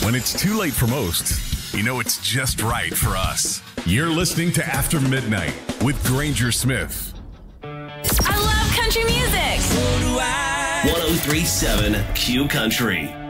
When it's too late for most, you know it's just right for us. You're listening to After Midnight with Granger Smith. I love country music. So do I. 103.7 Q Country.